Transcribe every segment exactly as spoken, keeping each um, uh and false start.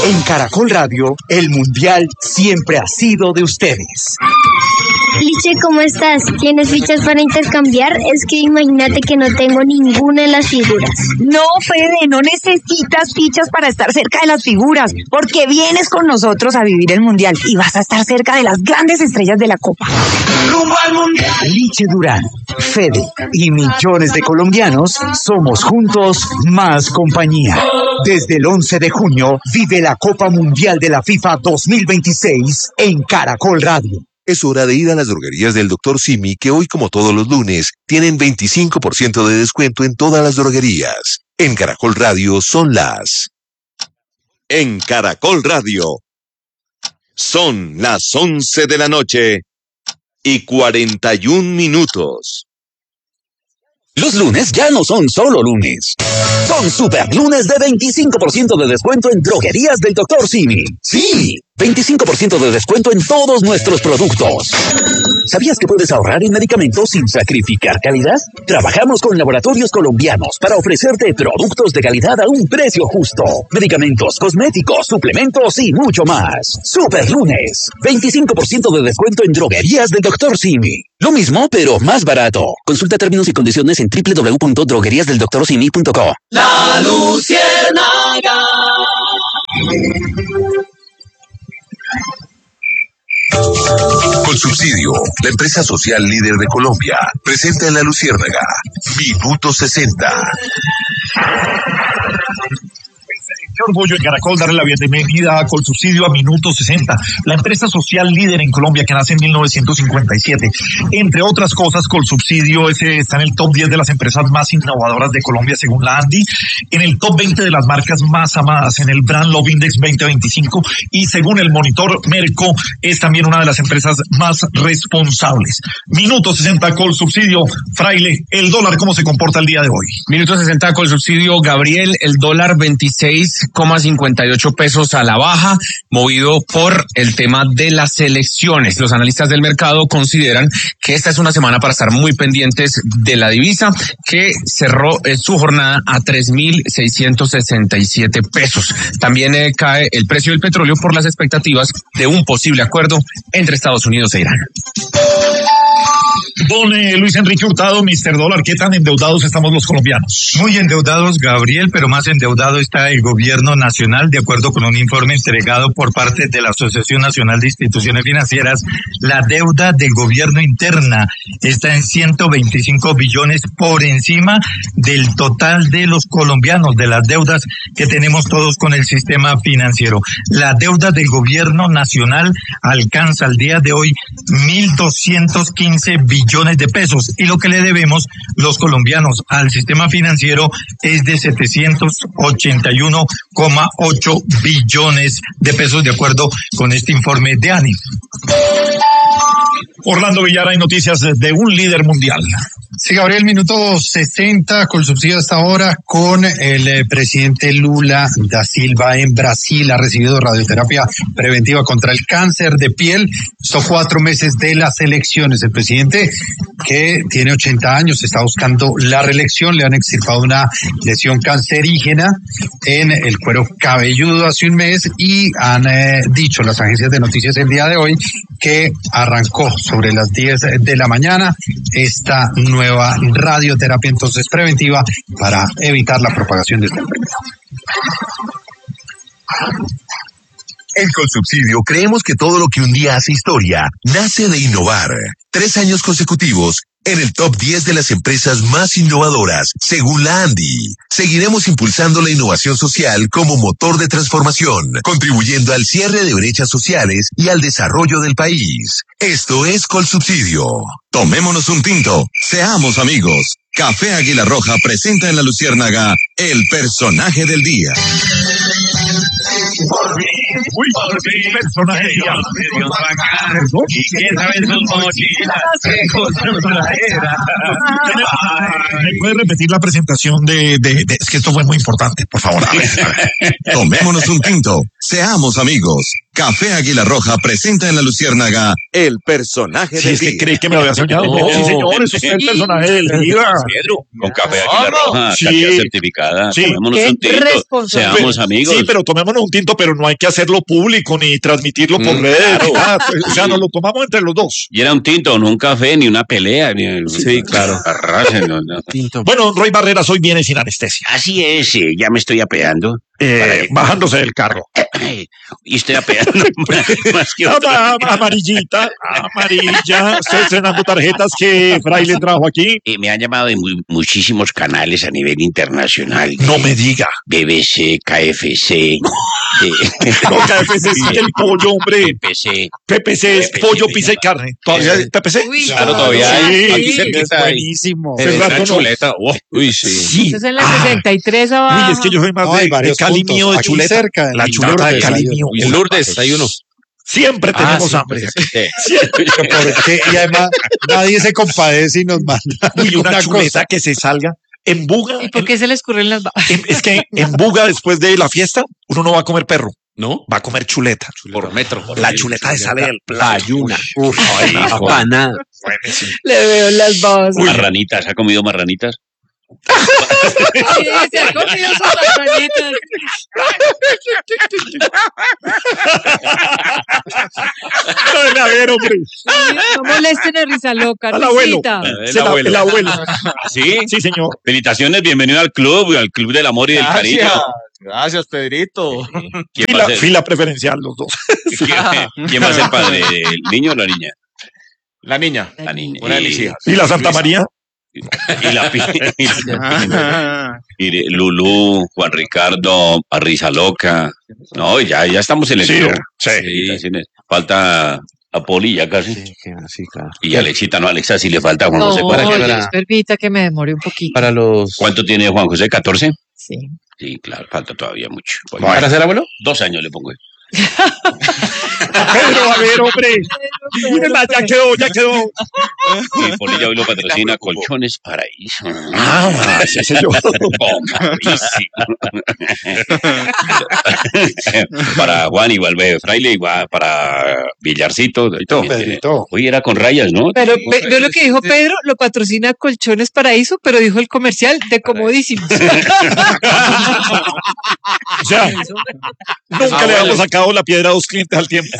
En Caracol Radio, el Mundial siempre ha sido de ustedes. Liche, ¿cómo estás? ¿Tienes fichas para intercambiar? Es que imagínate que no tengo ninguna de las figuras. No, Fede, no necesitas fichas para estar cerca de las figuras, porque vienes con nosotros a vivir el Mundial y vas a estar cerca de las grandes estrellas de la Copa. ¡Rumbo al Mundial! Liche Durán, Fede y millones de colombianos somos juntos más compañía. Desde el once de junio, vive la Copa Mundial de la FIFA dos mil veintiséis en Caracol Radio. Es hora de ir a las droguerías del doctor Simi, que hoy, como todos los lunes, tienen veinticinco por ciento de descuento en todas las droguerías. En Caracol Radio son las... En Caracol Radio son las once de la noche y cuarenta y un minutos. Los lunes ya no son solo lunes. Son super lunes de veinticinco por ciento de descuento en droguerías del doctor Simi. Sí, veinticinco por ciento de descuento en todos nuestros productos. ¿Sabías que puedes ahorrar en medicamentos sin sacrificar calidad? Trabajamos con laboratorios colombianos para ofrecerte productos de calidad a un precio justo. Medicamentos, cosméticos, suplementos y mucho más. Super lunes, veinticinco por ciento de descuento en droguerías del doctor Simi. Lo mismo, pero más barato. Consulta términos y condiciones en doble u doble u doble u punto droguerías del doctor simi punto co. La Luciérnaga. Colsubsidio, la empresa social líder de Colombia, presenta en La Luciérnaga Minuto sesenta. Qué orgullo en Caracol darle la bienvenida a Colsubsidio a Minuto sesenta, la empresa social líder en Colombia que nace en mil novecientos cincuenta y siete. Entre otras cosas, Colsubsidio ese está en el top diez de las empresas más innovadoras de Colombia según la ANDI, en el top veinte de las marcas más amadas en el Brand Love Index veinte veinticinco y según el monitor Merco es también una de las empresas más responsables. Minuto sesenta Colsubsidio. Fraile, el dólar, ¿cómo se comporta el día de hoy? Minuto sesenta Colsubsidio. Gabriel, el dólar veintiséis coma cincuenta y ocho pesos a la baja, movido por el tema de las elecciones. Los analistas del mercado consideran que esta es una semana para estar muy pendientes de la divisa, que cerró su jornada a tres mil seiscientos sesenta y siete pesos. También eh, cae el precio del petróleo por las expectativas de un posible acuerdo entre Estados Unidos e Irán. Don eh, Luis Enrique Hurtado, mister Dólar, ¿qué tan endeudados estamos los colombianos? Muy endeudados, Gabriel, pero más endeudado está el gobierno nacional, de acuerdo con un informe entregado por parte de la Asociación Nacional de Instituciones Financieras. La deuda del gobierno interna está en ciento veinticinco billones por encima del total de los colombianos, de las deudas que tenemos todos con el sistema financiero. La deuda del gobierno nacional alcanza al día de hoy mil doscientos quince billones de pesos y lo que le debemos los colombianos al sistema financiero es de setecientos ochenta y uno coma ocho billones de pesos, de acuerdo con este informe de ANI. Orlando Villar, hay noticias de un líder mundial. Sí, Gabriel, minuto sesenta, Colsubsidio hasta ahora con el eh, presidente Lula da Silva en Brasil. Ha recibido radioterapia preventiva contra el cáncer de piel. Estos cuatro meses de las elecciones. El presidente, que tiene ochenta años, está buscando la reelección. Le han extirpado una lesión cancerígena en el cuero cabelludo hace un mes y han eh, dicho las agencias de noticias el día de hoy que arrancó sobre las diez de la mañana esta nueva radioterapia entonces preventiva para evitar la propagación de esta enfermedad. En Colsubsidio creemos que todo lo que un día hace historia nace de innovar. Tres años consecutivos en el top diez de las empresas más innovadoras, según la ANDI. Seguiremos impulsando la innovación social como motor de transformación, contribuyendo al cierre de brechas sociales y al desarrollo del país. Esto es Colsubsidio. Tomémonos un tinto, seamos amigos. Café Águila Roja presenta en La Luciérnaga el personaje del día. Por fin, uy, por fin, personaje del día. ¿Y qué saben sus mochilas? ¿Qué cosas traerá? ¿Me puede repetir la presentación de, de, de... Es que esto fue muy importante, por favor. A ver, a ver. Tomémonos un tinto, Seamos amigos. Café Águila Roja presenta en La Luciérnaga el personaje Si del es que día. creí que me había soñado. No, sí, señor, eso es el personaje del día. Pedro, con Café Águila Roja, Sí. calidad certificada. Sí. Tomémonos Qué un tinto. responsable. Seamos amigos. Sí, pero tomémonos un tinto, pero no hay que hacerlo público ni transmitirlo por Mm, redes. claro. Ni nada. O sea, nos lo tomamos entre los dos. Y era un tinto, no un café, ni una pelea. Ni... Sí, claro. Arrasen, no, no. Bueno, don Roy Barreras hoy viene sin anestesia. Así es, eh, ya me estoy apeando. Eh, bajándose del carro. Y estoy apeando más que Ama- otra. Amarillita, amarilla. Estoy estrenando tarjetas que Fraile trajo aquí. Eh, me han llamado de muy- muchísimos canales a nivel internacional. No me diga. B B C, K F C. eh, No, K F C es el pollo, hombre. P P C. P P C es pollo, pizza y carne. ¿Todavía hay P P C? Uy, Claro, todavía hay. Sí. Aquí cerquita hay. Buenísimo. Hace Una rato no. chuleta. Oh, uy, sí. Sí. Eso es en la sesenta y tres abajo. Uy, es que yo soy más No, de, hay de varios Cali puntos. mío de Aquí chuleta. cerca, en La chuleta de Lourdes, Cali hay mío. En Lourdes hay uno. Siempre Ah, tenemos sí, hambre. sí. Siempre. Porque, y además, nadie se compadece y nos manda. Uy, una, una chuleta cosa. que se salga. En Buga, ¿Y por qué se le escurren las babas? en- es que en Buga, después de la fiesta, uno no va a comer perro, ¿No? va a comer chuleta. Por metro. La chuleta de sale del plato. Ayuna. Uf, ay, no. Apanada. Buenísimo. Le veo las babas. Marranitas, ¿ha comido marranitas? Sí, se ha comido sus marranitas. A ver, hombre. No molesten a Risa Loca. Al abuelo. Risita. Es el abuelo. El abuelo. ¿Sí? Sí, señor. Felicitaciones, bienvenido al club, al club del amor y del cariño. Gracias, Pedrito. ¿Quién va, Fila, a ser, fila preferencial, los dos. ¿quién, quién va a ser padre? ¿El niño o la niña? La niña. La niña. Una de Y- mis hijas. ¿Y la Santa María? Y la, pi- y la- y de Lulú, Juan Ricardo, a Risa Loca. No, ya, ya estamos en el Sí, club. sí. Felicitaciones. Falta a Poli ya casi. Sí, sí, claro. Y a Alexita, no, Alexa sí le falta a Juan José. No, ¿Para qué? para- permita que me demore un poquito. Para los. ¿Cuánto tiene Juan José? ¿catorce? Sí. Sí, claro, falta todavía mucho. Bueno, ¿Para ser abuelo? dos años le pongo. Pedro, a ver, hombre. Mírala, ya quedó, ya quedó. Y Poli ya hoy lo patrocina Colchones Paraíso. Ah, sí, señor. Oh, mamadísimo. Para Juan igual ve Fraile, igual para Villarcito. y todo. Pedrito. Hoy era con rayas, ¿no? Pero ve- veo lo que dijo Pedro, lo patrocina Colchones Paraíso, pero dijo el comercial de comodísimos. O sea, nunca le habíamos sacado la piedra a dos clientes al tiempo.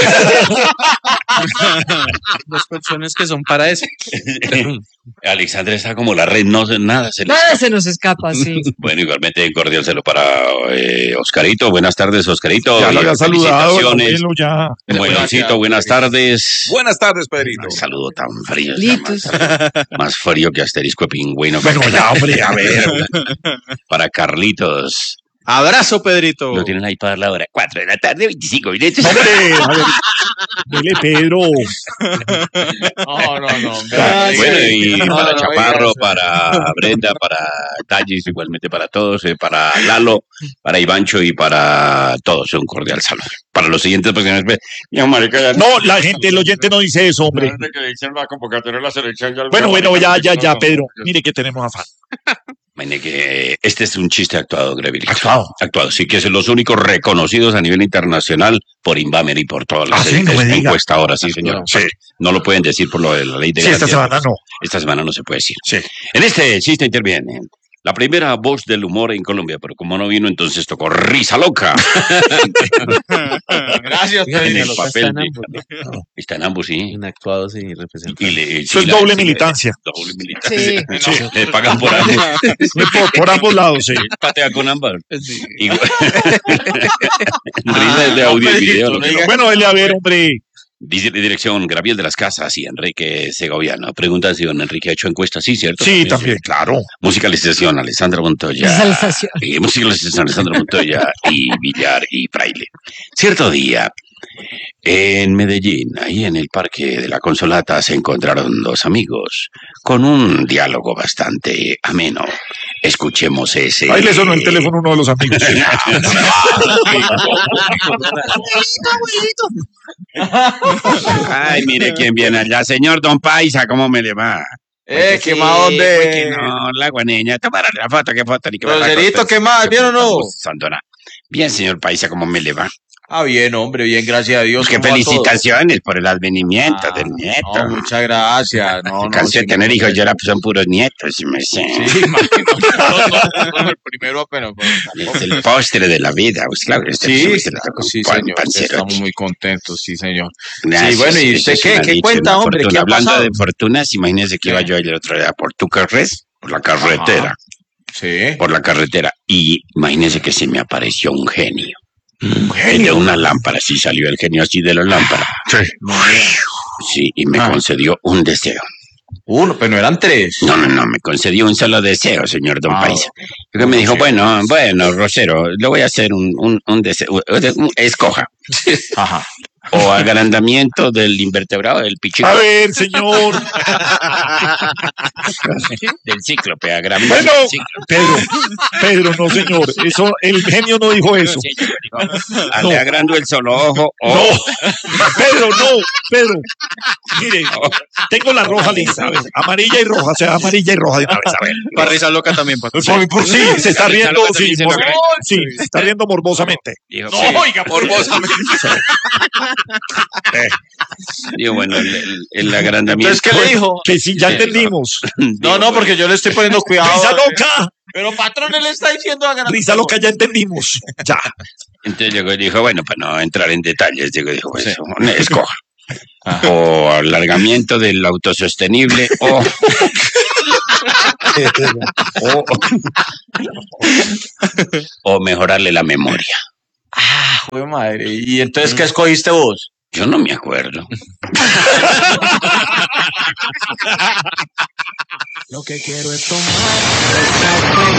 Los colchones que son para eso. Alexandra está como la red, no sé nada. Se le Nada se nos escapa, sí. Bueno, igualmente cordial saludo para eh, Oscarito. Buenas tardes, Oscarito. Ya lo Y había saludado, el felicitaciones. abuelo, ya. Buenoncito, buenas tardes. Buenas tardes, Pedrito. Un saludo tan frío. Litos. Más, más frío que asterisco de pingüino. Bueno, ya, hombre, a ver. Para Carlitos. Abrazo, Pedrito. Lo tienen ahí para la hora. cuatro de la tarde, veinticinco minutos. Hombre, a ver. Dile, Pedro. No, no, no. Bueno, y No, para no, Chaparro, oiga, para Brenda, para Tallis, igualmente para todos, eh, para Lalo, para Ivancho y para todos. Un cordial saludo. Para los siguientes personas. No, marica, ya No, la gente, el oyente no dice eso, hombre. Bueno, bueno, ya, ya, ya, Pedro. Mire que tenemos afán. Imagine que este es un chiste actuado, Grevilito. Actuado. Actuado, sí, que son los únicos reconocidos a nivel internacional por Inbamer y por todas las Ah, sí, no me en- diga. encuestadoras, sí, señor. Sí. No lo pueden decir por lo de la ley de Sí, esta garantía. semana no. Esta semana no se puede decir. Sí. En este chiste interviene la primera voz del humor en Colombia, pero como no vino, entonces tocó Risa Loca. Gracias, En el Pedrito. papel de- Está en ambos, sí. Inactuados y representados. Y le, Eso sí, es la- doble sí, militancia. Doble militancia. Sí. No, le pagan por ambos. Por, por ambos lados, sí. Patea con ambas. Igual. Risas de audio y video. lo que no. Bueno, dile, a ver, hombre. Dice la dirección Gabriel de las Casas y Enrique Segoviano. Pregunta si don Enrique ha hecho encuestas, sí, ¿cierto? Sí, también, claro. Musicalización, Alessandra Montoya. Musicalización. Y musicalización, Alessandra Montoya y Villar y Fraile. Cierto día, en Medellín, ahí en el Parque de la Consolata, se encontraron dos amigos con un diálogo bastante ameno. Escuchemos ese. Ahí le sonó el teléfono a uno de los amigos. Ay, mire quién viene allá. Señor Don Paisa, ¿cómo me le va? Eh, ¿qué más, dónde? No, la guaneña. Tomar la foto, ¿qué foto? Ni que me Roserito, ¿qué más? ¿Bien o no? Santona. Bien, señor Paisa, ¿cómo me le va? Ah, bien, hombre, bien, gracias a Dios. Pues que felicitaciones por el advenimiento ah, del nieto. No, muchas gracias. No, no, cansé de tener hijos, yo ahora pues son puros nietos, si me sé. Sí, imagino. No, no, no, el primero apenas. Es el postre de la vida, pues claro. Este sí, pues, claro, sí, señor. Estamos muy contentos, sí, señor. Gracias, sí, bueno, ¿y usted qué? ¿Qué cuenta, hombre? Fortuna. ¿Qué ha Hablando pasado? de fortunas, imagínese que iba yo el otro día por Tucarres, por la carretera. Ajá. Sí. Por la carretera. Y imagínese que se me apareció un genio. Un genio. De una lámpara, sí salió el genio así de la lámpara. Sí. Sí, y me ah. concedió un deseo. Uno, pero no eran tres. No, no, no, me concedió un solo deseo, señor Don ah, Paisa. Porque me dijo, sí. bueno, bueno, Rosero, le voy a hacer un, un, un deseo, un, escoja. Ajá. O agrandamiento del invertebrado del pichico. A ver, señor. Del cíclope, agrandamiento bueno, del cíclope. Pedro, Pedro, no, señor. Eso, el genio no dijo eso. Sí, dijo, no. Le agrando el solo ojo. O... No, Pedro, no, Pedro. Mire, no. Tengo la roja lista, a ver, amarilla y roja, o sea, amarilla y roja de una vez, a ver. Para risa loca también. Para por, por sí, se está riendo, sí, mor sí, se está riendo morbosamente. Dijo, no, sí. oiga, morbosamente. Eh. Digo, bueno, el, el, el agrandamiento. Entonces, ¿qué le dijo? Que sí, ya entendimos. No, no, porque yo le estoy poniendo cuidado. ¡Risa loca! Pero patrón, él está diciendo agrandamiento. Risa loca, ya entendimos. Ya. Entonces llegó y dijo, bueno, para no entrar en detalles, llegó y dijo, pues, sí. escoja. Ajá. O alargamiento del autosostenible o... o, o mejorarle la memoria. Ah, joder madre. ¿Y entonces qué escogiste vos? Yo no me acuerdo. Lo que quiero es tomar.